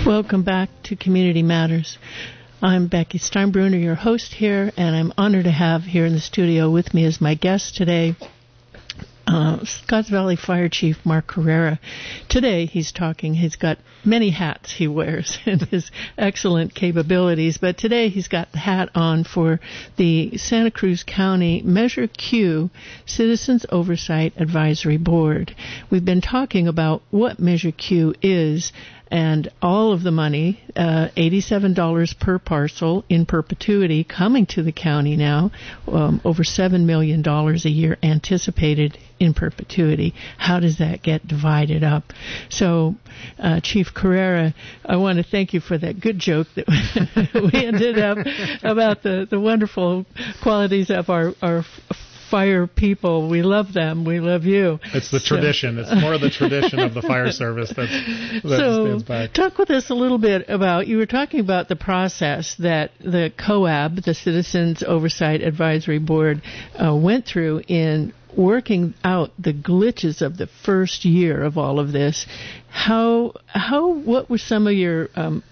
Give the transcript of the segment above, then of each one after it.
Welcome back to Community Matters. I'm Becky Steinbruner, your host here, and I'm honored to have here in the studio with me as my guest today, Scotts Valley Fire Chief Mark Carrera. Today he's got many hats he wears and his excellent capabilities, but today he's got the hat on for the Santa Cruz County Measure Q Citizens Oversight Advisory Board. We've been talking about what Measure Q is, and all of the money, $87 per parcel in perpetuity, coming to the county now, over $7 million a year anticipated in perpetuity. How does that get divided up? So, Chief Carrera, I want to thank you for that good joke that we ended up about the wonderful qualities of our fire people. We love them. We love you. It's the tradition. It's more of the tradition of the fire service that stands back. Talk with us a little bit about, you were talking about the process that the COAB, the Citizens Oversight Advisory Board, went through in working out the glitches of the first year of all of this. What were some of your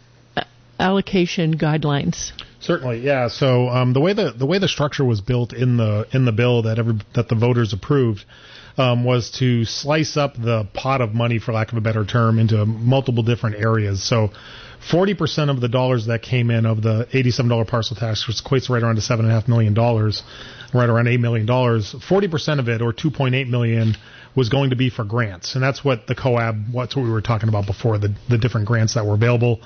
allocation guidelines? Certainly, yeah. So the way the structure was built in the bill that the voters approved was to slice up the pot of money, for lack of a better term, into multiple different areas. So 40% of the dollars that came in of the $87 parcel tax, which equates right around to $7.5 million, right around $8 million, 40% of it, or $2.8 million, was going to be for grants. And that's what the COAB, what we were talking about before, the different grants that were available.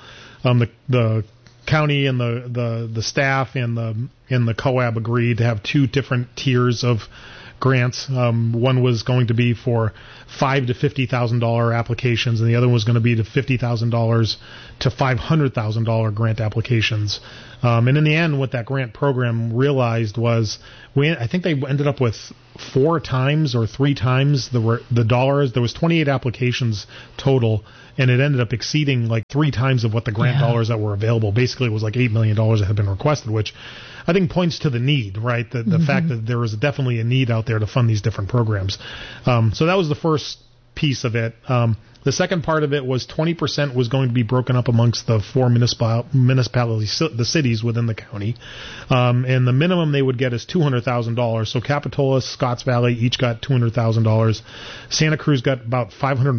The county and the staff and the COAB agreed to have two different tiers of grants. One was going to be for $5,000 to $50,000 applications, and the other was going to be to $50,000 to $500,000 grant applications. And in the end, what that grant program realized was, I think they ended up with 4 times or 3 times the dollars. There was 28 applications total, and it ended up exceeding like 3 times of what the grant dollars that were available. Basically, it was like $8 million that had been requested, which I think points to the need, right? The fact that there was definitely a need out there to fund these different programs. So that was the first piece of it. The second part of it was 20% was going to be broken up amongst the 4 municipalities, the cities within the county. And the minimum they would get is $200,000. So Capitola, Scotts Valley each got $200,000. Santa Cruz got about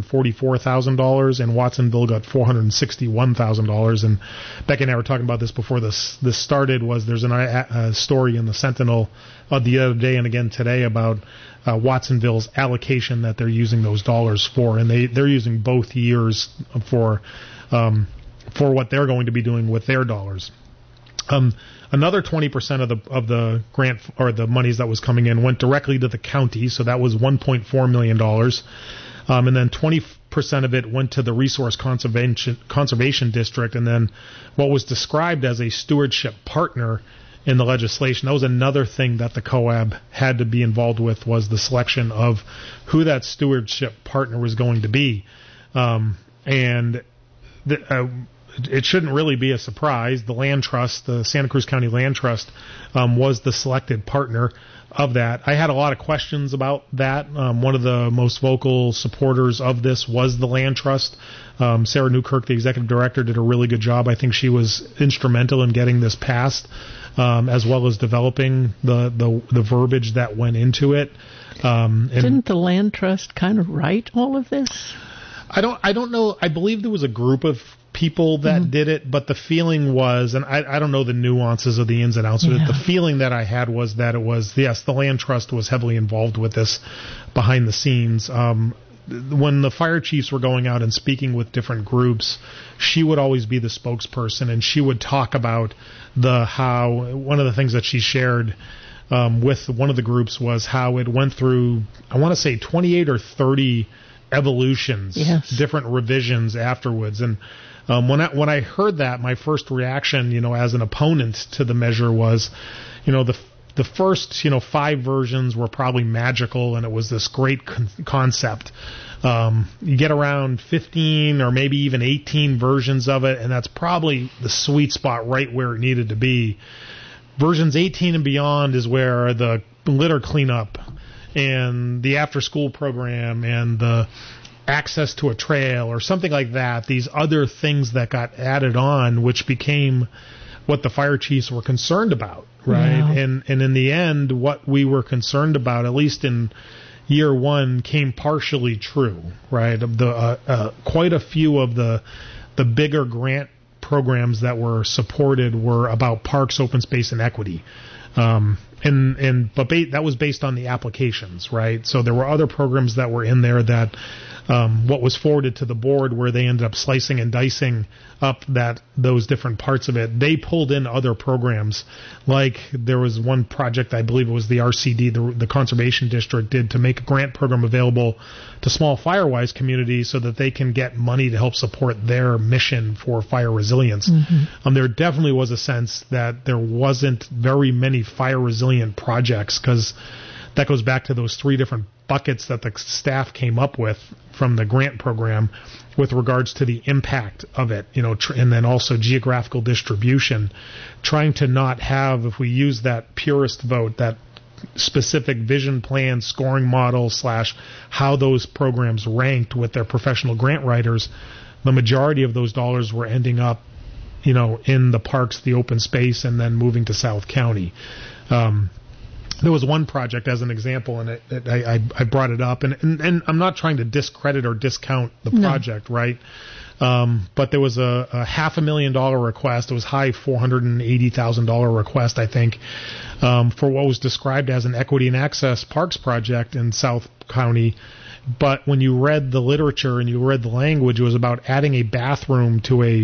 $544,000, and Watsonville got $461,000. And Becky and I were talking about this before this started. There's a story in the Sentinel the other day and again today about Watsonville's allocation that they're using those dollars for, and they're using both years for what they're going to be doing with their dollars. Another 20% of the grant or the monies that was coming in went directly to the county, so that was $1.4 million, and then 20% of it went to the Resource Conservation District, and then what was described as a stewardship partner in the legislation. That was another thing that the COAB had to be involved with, was the selection of who that stewardship partner was going to be. It shouldn't really be a surprise. The Land Trust, the Santa Cruz County Land Trust, was the selected partner of that. I had a lot of questions about that. One of the most vocal supporters of this was the Land Trust. Sarah Newkirk, the executive director, did a really good job. I think she was instrumental in getting this passed, as well as developing the verbiage that went into it. Didn't the Land Trust kind of write all of this? I don't know. I believe there was a group of people that did it, but the feeling was, and I don't know the nuances of the ins and outs of it, the feeling that I had was that it was, yes, the Land Trust was heavily involved with this behind the scenes. When the fire chiefs were going out and speaking with different groups, she would always be the spokesperson, and she would talk about how one of the things that she shared with one of the groups was how it went through, I want to say 28 or 30 evolutions, different revisions afterwards. And when I heard that, my first reaction, as an opponent to the measure was, the first, 5 versions were probably magical, and it was this great concept. You get around 15 or maybe even 18 versions of it, and that's probably the sweet spot right where it needed to be. Versions 18 and beyond is where the litter cleanup and the after-school program and the access to a trail or something like that, these other things that got added on, which became what the fire chiefs were concerned about, right? Yeah. And in the end, what we were concerned about, at least in year one, came partially true, right? Quite a few of the bigger grant programs that were supported were about parks, open space, and equity. But that was based on the applications, right? So there were other programs that were in there that what was forwarded to the board, where they ended up slicing and dicing up those different parts of it. They pulled in other programs, like there was one project, I believe it was the RCD, the Conservation District, did to make a grant program available to small Firewise communities so that they can get money to help support their mission for fire resilience. Mm-hmm. There definitely was a sense that there wasn't very many fire resilient projects, because that goes back to those three different buckets that the staff came up with from the grant program with regards to the impact of it, and then also geographical distribution, trying to not have, if we use that purist vote, that specific vision plan scoring model / how those programs ranked with their professional grant writers. The majority of those dollars were ending up, in the parks, the open space, and then moving to South County. There was one project, as an example, and I brought it up, and I'm not trying to discredit or discount the project, right? But there was a $500,000 request. It was high $480,000 request, I think, for what was described as an equity and access parks project in South County. But when you read the literature and you read the language, it was about adding a bathroom to a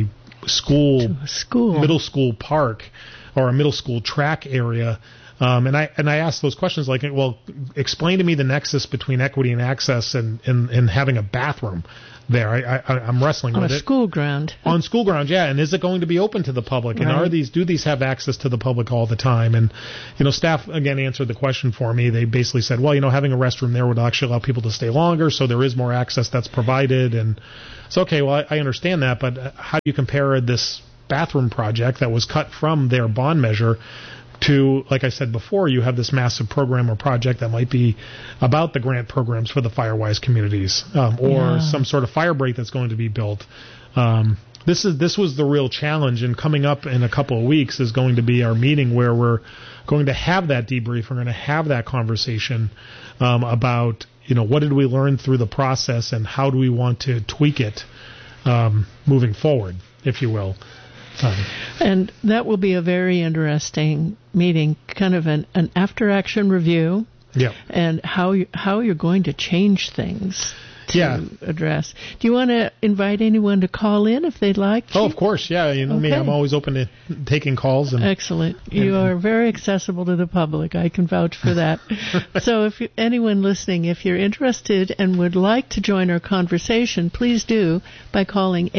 middle school park, or a middle school track area. And I asked those questions like, well, explain to me the nexus between equity and access and having a bathroom there. I'm wrestling with it. On a school ground. On school ground, yeah. And is it going to be open to the public? And do these have access to the public all the time? And, staff, again, answered the question for me. They basically said, well, having a restroom there would actually allow people to stay longer, so there is more access that's provided. And so, okay, well, I understand that, but how do you compare this bathroom project that was cut from their bond measure to, like I said before, you have this massive program or project that might be about the grant programs for the Firewise communities, or some sort of fire break that's going to be built. This was the real challenge, and coming up in a couple of weeks is going to be our meeting where we're going to have that debrief. We're going to have that conversation about, what did we learn through the process and how do we want to tweak it moving forward, if you will. And that will be a very interesting meeting, kind of an after-action review, and how you're going to change things to address. Do you want to invite anyone to call in if they'd like? Oh, of course, yeah. Me, I'm always open to taking calls. Excellent. You are very accessible to the public. I can vouch for that. So if anyone listening, if you're interested and would like to join our conversation, please do by calling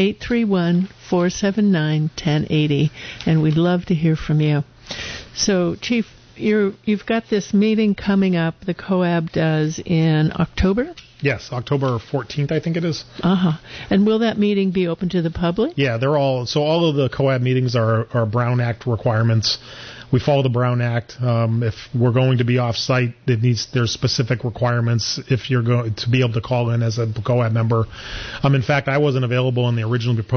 831-479-1080, and we'd love to hear from you. So, Chief, you've got this meeting coming up, the COAB does, in October? Yes, October 14th, I think it is. And will that meeting be open to the public? Yeah, all of the COAB meetings are Brown Act requirements. We follow the Brown Act. If we're going to be off-site, there's specific requirements if you're going to be able to call in as a COAB member. In fact, I wasn't available in the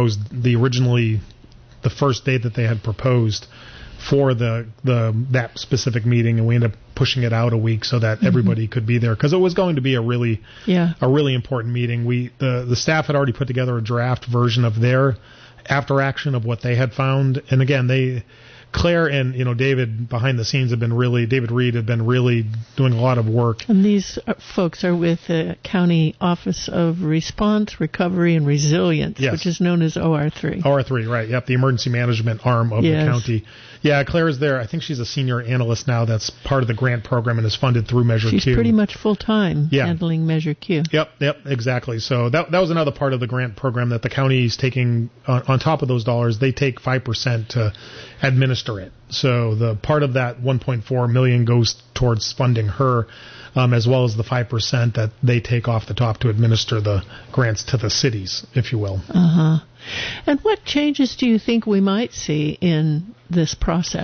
first date that they had proposed for that specific meeting, and we ended up pushing it out a week so that everybody could be there, because it was going to be a really important meeting. The staff had already put together a draft version of their after action of what they had found, and again, Claire and David behind the scenes David Reed have been really doing a lot of work. And these folks are with the County Office of Response, Recovery, and Resilience, which is known as OR3. OR3, right? Yep, the emergency management arm of the county. Yeah, Claire is there. I think she's a senior analyst now. That's part of the grant program and is funded through Measure Q. She's pretty much full time handling Measure Q. Yep, exactly. So that was another part of the grant program that the county is taking on top of those dollars. They take 5% to administer it. So the part of that $1.4 million goes towards funding her, as well as the 5% that they take off the top to administer the grants to the cities, if you will. And what changes do you think we might see in this process?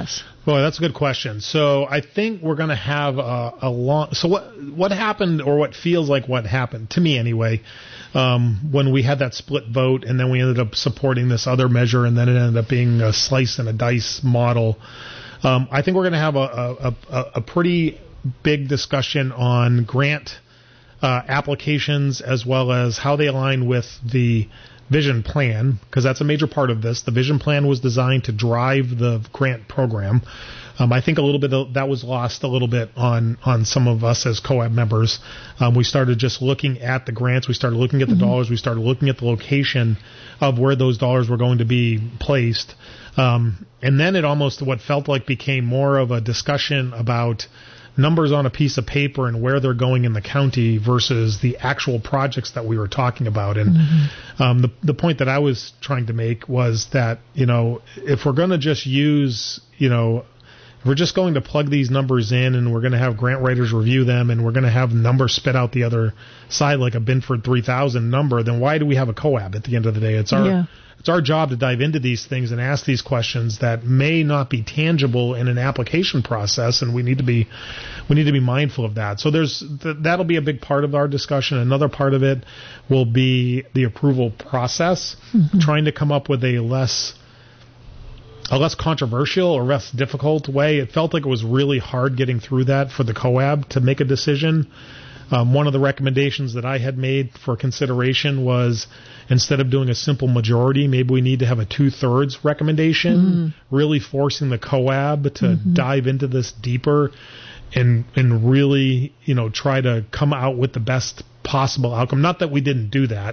Well, that's a good question. So I think we're going to have a long. So what happened, or what feels like what happened to me anyway, when we had that split vote, and then we ended up supporting this other measure, and then it ended up being a slice and a dice model. I think we're going to have a pretty big discussion on grant applications, as well as how they align with the vision plan, because that's a major part of this. The vision plan was designed to drive the grant program. I think a little bit of that was lost a little bit on some of us as COAB members. We started just looking at the grants. We started looking at the dollars. We started looking at the location of where those dollars were going to be placed. And then it almost what felt like became more of a discussion about numbers on a piece of paper and where they're going in the county versus the actual projects that we were talking about. And the point that I was trying to make was that, if we're going to just use, if we're just going to plug these numbers in and we're going to have grant writers review them and we're going to have numbers spit out the other side like a Binford 3000 number, then why do we have a COAB at the end of the day? It's our job to dive into these things and ask these questions that may not be tangible in an application process, and we need to be mindful of that. So that'll be a big part of our discussion. Another part of it will be the approval process, trying to come up with a less controversial or less difficult way. It felt like it was really hard getting through that for the COAB to make a decision. One of the recommendations that I had made for consideration was, instead of doing a simple majority, maybe we need to have a 2/3 recommendation, really forcing the COAB to dive into this deeper and really, try to come out with the best possible outcome. Not that we didn't do that,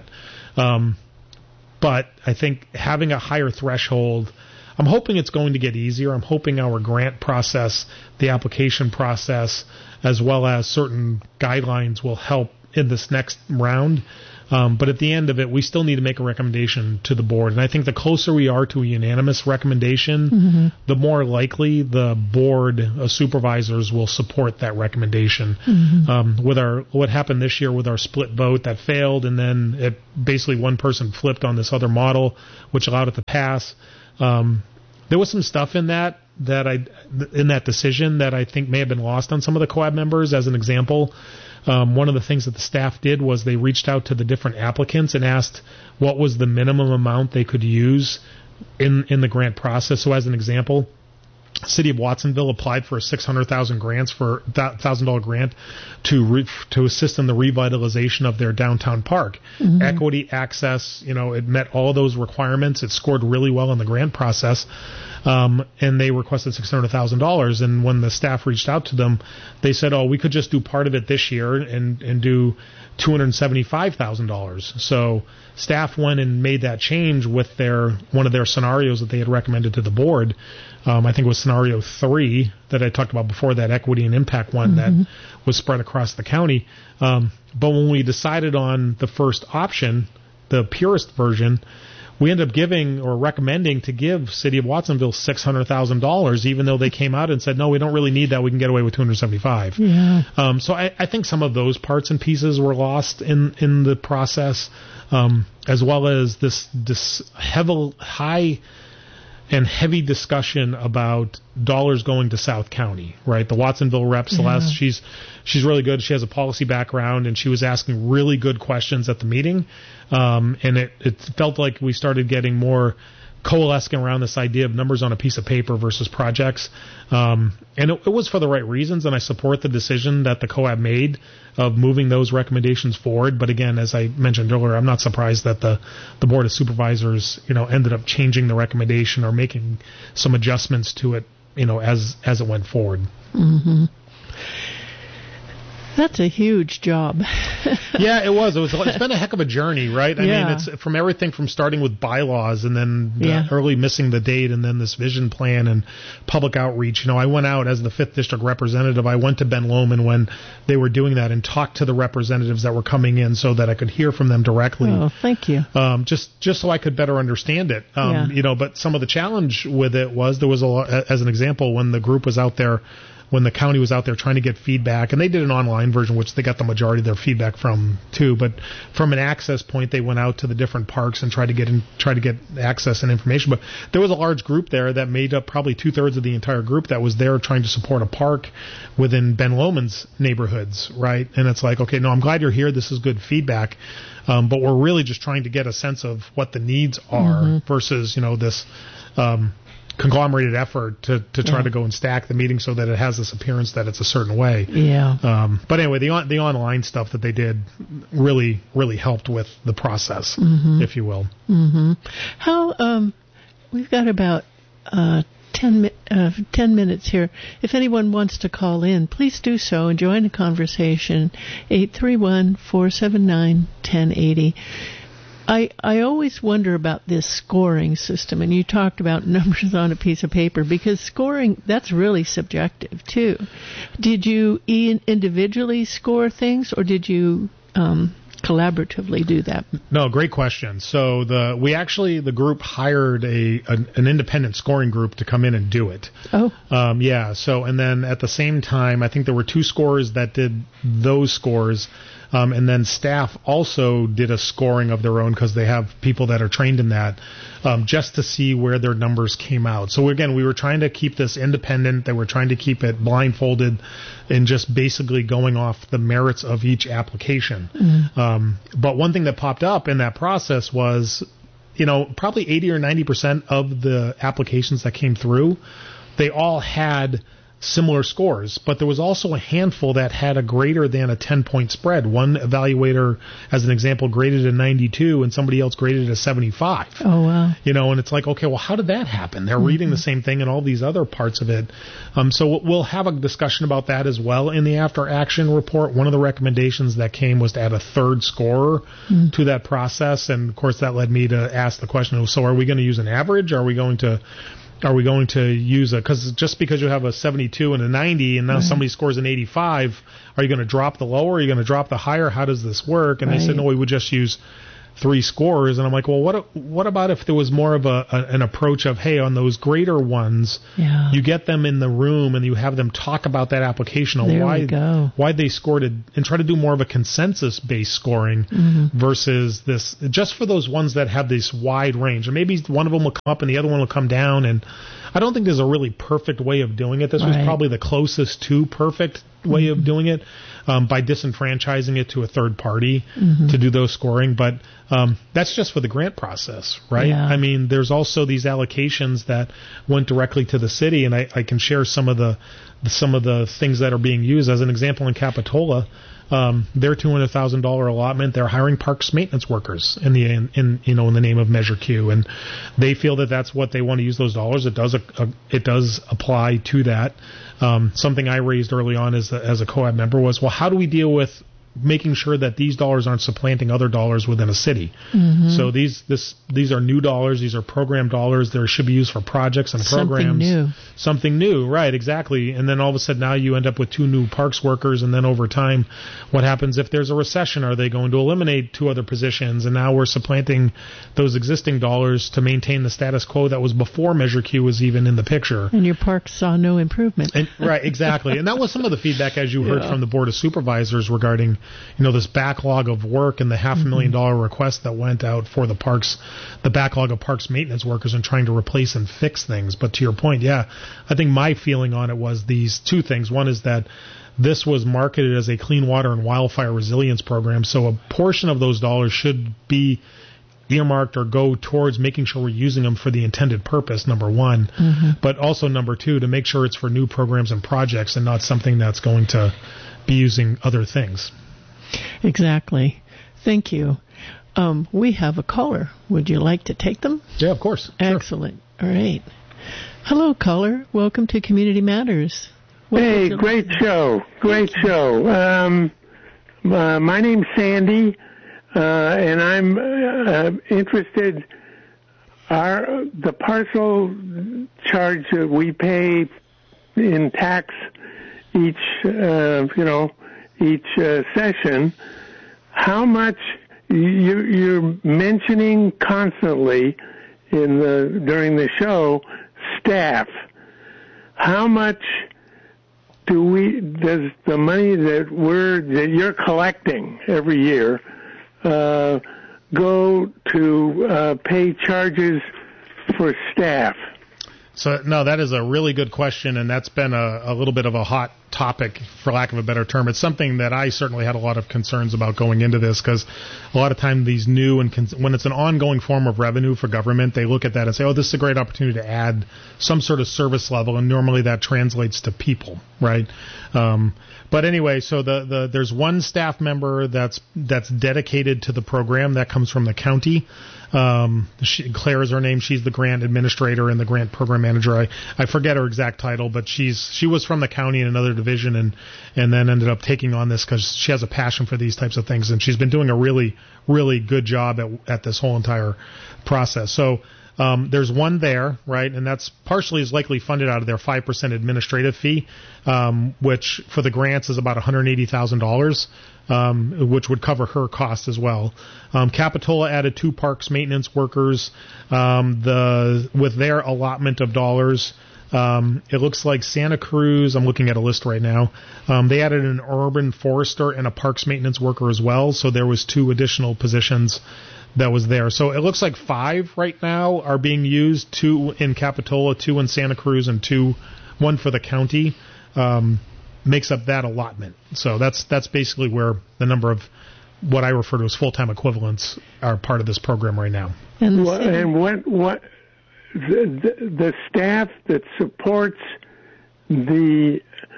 but I think having a higher threshold, I'm hoping it's going to get easier. I'm hoping our grant process, the application process, as well as certain guidelines will help in this next round. But at the end of it, we still need to make a recommendation to the board. And I think the closer we are to a unanimous recommendation, the more likely the board of supervisors will support that recommendation. What happened this year with our split vote that failed, and then it basically one person flipped on this other model, which allowed it to pass. There was some stuff in that decision that I think may have been lost on some of the COAB members. As an example, one of the things that the staff did was they reached out to the different applicants and asked what was the minimum amount they could use in the grant process. So as an example, City of Watsonville applied for a $600,000 grant to assist in the revitalization of their downtown park. Equity, access, it met all those requirements. It scored really well in the grant process, and they requested $600,000. And when the staff reached out to them, they said, "Oh, we could just do part of it this year and do $275,000." So staff went and made that change with one of their scenarios that they had recommended to the board. I think it was scenario 3 that I talked about before, that equity and impact one that was spread across the county. But when we decided on the first option, the purest version, we ended up giving or recommending to give City of Watsonville $600,000, even though they came out and said, no, we don't really need that. We can get away with $275,000. Yeah. So I think some of those parts and pieces were lost in the process, as well as this high and heavy discussion about dollars going to South County, right? The Watsonville rep, Celeste, she's really good. She has a policy background, and she was asking really good questions at the meeting. And it felt like we started getting more coalescing around this idea of numbers on a piece of paper versus projects. And it was for the right reasons, and I support the decision that the COAB made of moving those recommendations forward. But again, as I mentioned earlier, I'm not surprised that the Board of Supervisors, ended up changing the recommendation or making some adjustments to it, as it went forward. That's a huge job. Yeah, it was. It's been a heck of a journey, right? I mean, it's from everything from starting with bylaws and then early missing the date, and then this vision plan and public outreach. I went out as the 5th District representative. I went to Ben Lomond when they were doing that and talked to the representatives that were coming in so that I could hear from them directly. Oh, thank you. Just so I could better understand it. But some of the challenge with it was there was a lot, as an example, when the group was out there when the county was out there trying to get feedback, and they did an online version, which they got the majority of their feedback from too. But from an access point, they went out to the different parks and tried to get access and information. But there was a large group there that made up probably 2/3 of the entire group that was there trying to support a park within Ben Lomond's neighborhoods, right? And it's like, okay, no, I'm glad you're here. This is good feedback. But we're really just trying to get a sense of what the needs are versus, this conglomerated effort to try to go and stack the meeting so that it has this appearance that it's a certain way. Yeah. But anyway, the online stuff that they did really, really helped with the process, if you will. How, we've got about 10 minutes here. If anyone wants to call in, please do so and join the conversation. 831-479-1080. I always wonder about this scoring system, and you talked about numbers on a piece of paper, because scoring, that's really subjective too. Did you individually score things, or did you collaboratively do that? No, great question. So the group hired an independent scoring group to come in and do it. Oh. So, and then at the same time, I think there were 2 scorers that did those scores. And then staff also did a scoring of their own because they have people that are trained in that, just to see where their numbers came out. So again, we were trying to keep this independent. They were trying to keep it blindfolded and just basically going off the merits of each application. But one thing that popped up in that process was, probably 80 or 90% of the applications that came through, they all had similar scores, but there was also a handful that had a greater than a 10-point spread. One evaluator, as an example, graded a 92 and somebody else graded a 75. Oh, wow. And it's like, okay, well, how did that happen? They're reading the same thing and all these other parts of it. So we'll have a discussion about that as well in the after action report. One of the recommendations that came was to add a 3rd scorer to that process. And of course, that led me to ask the question, so are we going to use an average? Are we going to use because just because you have a 72 and a 90 and now somebody scores an 85, are you going to drop the lower? Are you going to drop the higher? How does this work? And they said, no, we would just use 3 scores. And I'm like, well, what about if there was more of an approach of, hey, on those greater ones, you get them in the room and you have them talk about that application on why they scored it, and try to do more of a consensus-based scoring versus this, just for those ones that have this wide range. And maybe one of them will come up and the other one will come down. And I don't think there's a really perfect way of doing it. This was probably the closest to perfect way of doing it, by disenfranchising it to a third party to do those scoring. But that's just for the grant process, right? Yeah. I mean, there's also these allocations that went directly to the city, and I can share some of the things that are being used. As an example, in Capitola, their $200,000 allotment, they're hiring parks maintenance workers in the name of Measure Q, and they feel that that's what they want to use those dollars. It does apply to that. Something I raised early on as a COAB member was, well, how do we deal with making sure that these dollars aren't supplanting other dollars within a city? So these are new dollars. These are program dollars. They should be used for projects and programs. Something new, right? Exactly. And then all of a sudden now you end up with 2 new parks workers. And then over time, what happens if there's a recession? Are they going to eliminate 2 other positions? And now we're supplanting those existing dollars to maintain the status quo that was before Measure Q was even in the picture. And your parks saw no improvement. Right, exactly. And that was some of the feedback, as you heard from the Board of Supervisors, regarding this backlog of work and the $500,000 request that went out for the parks, the backlog of parks maintenance workers and trying to replace and fix things. But to your point, I think my feeling on it was these 2 things. One is that this was marketed as a clean water and wildfire resilience program, so a portion of those dollars should be earmarked or go towards making sure we're using them for the intended purpose, number one. But also, number 2, to make sure it's for new programs and projects and not something that's going to be using other things. Exactly. Thank you. We have a caller. Would you like to take them? Yeah, of course. Excellent. Sure. All right. Hello, caller. Welcome to Community Matters. Hey, great show. Great show. My name's Sandy, and I'm interested. The parcel charge that we pay in tax each session, how much you're mentioning constantly during the show, staff. How much does the money that you're collecting every year go to pay charges for staff? So, no, that is a really good question, and that's been a little bit of a hot topic, for lack of a better term. It's something that I certainly had a lot of concerns about going into this, because a lot of time these new and when it's an ongoing form of revenue for government, they look at that and say, oh, this is a great opportunity to add some sort of service level, and normally that translates to people, right? But anyway, so there's one staff member that's dedicated to the program that comes from the county. Claire is her name. She's the grant administrator and the grant program manager. I forget her exact title, but she was from the county in another division and then ended up taking on this because she has a passion for these types of things, and she's been doing a really, really good job at this whole entire process. So there's one there, right, and that's partially is likely funded out of their 5% administrative fee, which for the grants is about $180,000, which would cover her cost as well. Capitola added 2 parks maintenance workers with their allotment of dollars. It looks like Santa Cruz, I'm looking at a list right now, they added an urban forester and a parks maintenance worker as well, so there was 2 additional positions that was there. So it looks like 5 right now are being used, 2 in Capitola, 2 in Santa Cruz, and 1 for the county, makes up that allotment. So that's basically where the number of what I refer to as full-time equivalents are part of this program right now. And what the staff that supports the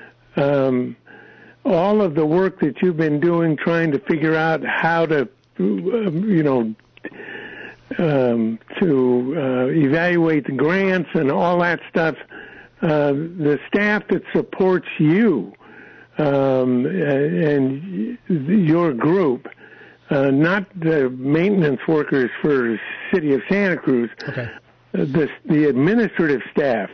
all of the work that you've been doing, trying to figure out how to evaluate the grants and all that stuff, the staff that supports you and your group, not the maintenance workers for City of Santa Cruz, okay. The administrative staff.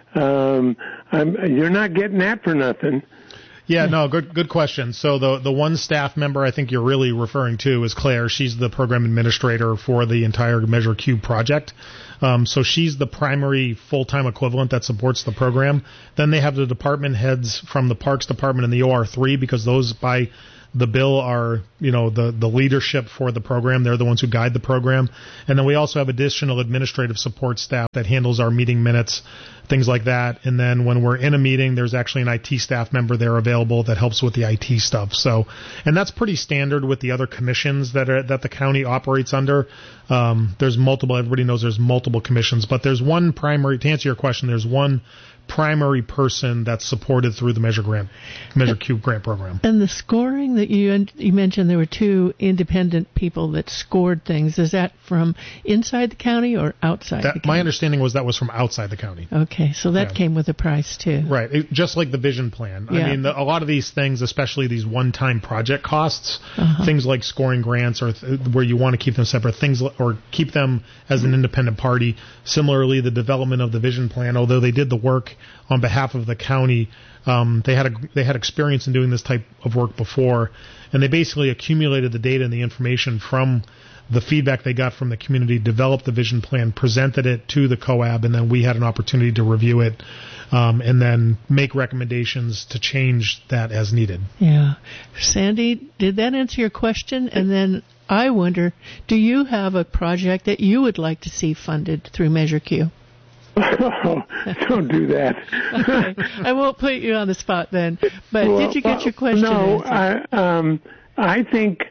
You're not getting that for nothing. Yeah, no, good question. So the one staff member I think you're really referring to is Claire. She's the program administrator for the entire Measure Q project. So she's the primary full-time equivalent that supports the program. Then they have the department heads from the Parks Department and the OR3, because those by the bill are, the leadership for the program. They're the ones who guide the program. And then we also have additional administrative support staff that handles our meeting minutes, things like that. And then when we're in a meeting, there's actually an IT staff member there available that helps with the IT stuff. So, and that's pretty standard with the other commissions that the county operates under. There's multiple, everybody knows there's multiple commissions, but there's one primary, to answer your question, there's one primary person that's supported through the Measure Q grant program. And the scoring that you mentioned, there were 2 independent people that scored things. Is that from inside the county or outside the county? My understanding was that was from outside the county. Okay, so that came with a price too. Right, just like the vision plan. Yeah. I mean, a lot of these things, especially these one-time project costs, things like scoring grants or where you want to keep them separate, things or keep them as an independent party. Similarly, the development of the vision plan, although they did the work on behalf of the county, they had experience in doing this type of work before, and they basically accumulated the data and the information from the feedback they got from the community, developed the vision plan, presented it to the COAB, and then we had an opportunity to review it and then make recommendations to change that as needed. Yeah. Sandy, did that answer your question? And then I wonder, do you have a project that you would like to see funded through Measure Q? Oh, don't do that. Okay. I won't put you on the spot then. But did you get your question answered? No, I think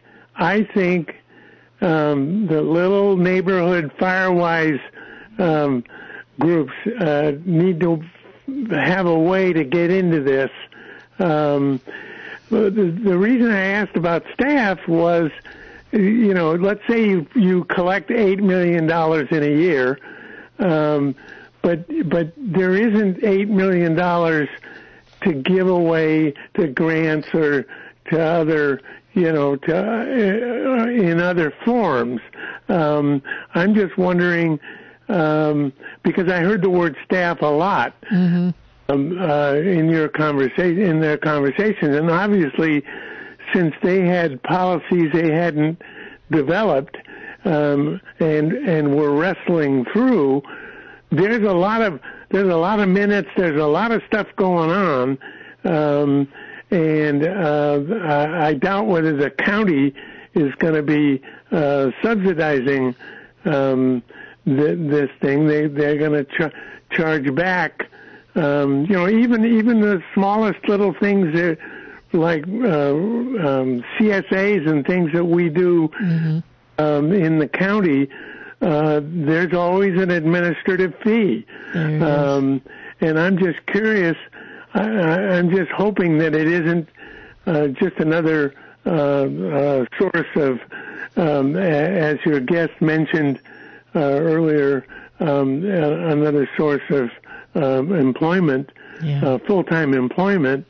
the little neighborhood Firewise groups need to have a way to get into this. The reason I asked about staff was, let's say you collect $8 million in a year. But there isn't $8 million to give away to grants or to other, in other forms. I'm just wondering, because I heard the word staff a lot in their conversation, and obviously, since they had policies they hadn't developed and were wrestling through. There's a lot of minutes. There's a lot of stuff going on and I doubt whether the county is going to be subsidizing this thing. They're going to charge back. Even the smallest little things that, like CSAs and things that we do in the county, there's always an administrative fee. And I'm just curious. I'm just hoping that it isn't just another source of, as your guest mentioned earlier, another source of employment, full-time employment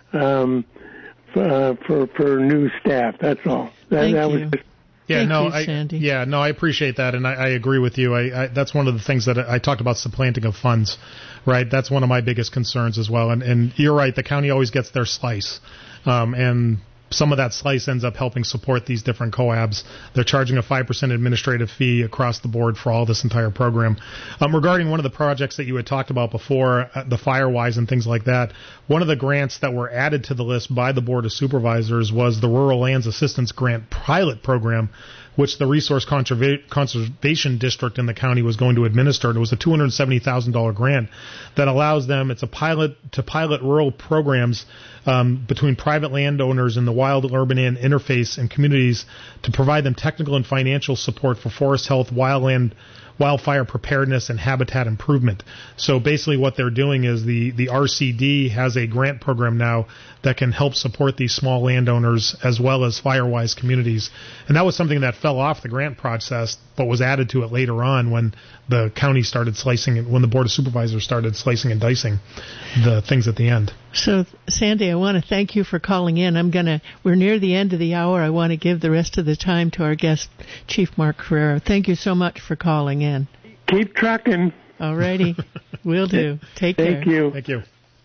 for new staff. That's all. Thank you. Sandy. I appreciate that, and I agree with you. That's one of the things that I talked about, supplanting of funds, right? That's one of my biggest concerns as well. And you're right, the county always gets their slice, and some of that slice ends up helping support these different COABs. They're charging a 5% administrative fee across the board for all this entire program. Regarding one of the projects that you had talked about before, the Firewise and things like that, one of the grants that were added to the list by the Board of Supervisors was the Rural Lands Assistance Grant Pilot Program, which the Resource Conservation District in the county was going to administer. And it was a $270,000 grant that allows them, it's a pilot rural programs between private landowners and the wild urban interface and communities to provide them technical and financial support for forest health, wildfire preparedness, and habitat improvement. So basically what they're doing is the RCD has a grant program now that can help support these small landowners as well as Firewise communities. And that was something that fell off the grant process but was added to it later on when the county started slicing, when the Board of Supervisors started slicing and dicing the things at the end. So, Sandy, I want to thank you for calling in. We're near the end of the hour. I want to give the rest of the time to our guest, Chief Mark Carrera. Thank you so much for calling in. Keep trucking. All righty. Will do. Take care. Thank you. Thank you.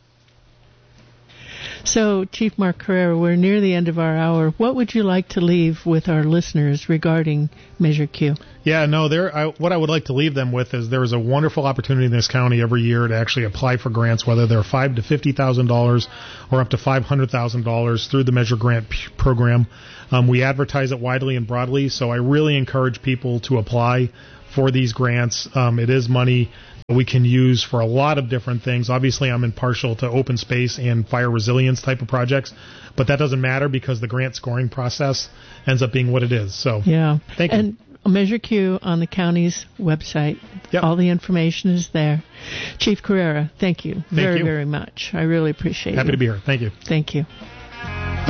So, Chief Mark Carrera, we're near the end of our hour. What would you like to leave with our listeners regarding Measure Q? What I would like to leave them with is there is a wonderful opportunity in this county every year to actually apply for grants, whether they're $5,000 to $50,000 or up to $500,000 through the Measure Grant program. We advertise it widely and broadly, so I really encourage people to apply for these grants. It is money we can use for a lot of different things. Obviously, I'm impartial to open space and fire resilience type of projects, but that doesn't matter because the grant scoring process ends up being what it is. So, thank you. And Measure Q on the county's website. Yep. All the information is there. Chief Carrera, thank you very, very much. I really appreciate it. Happy to be here. Thank you. Thank you.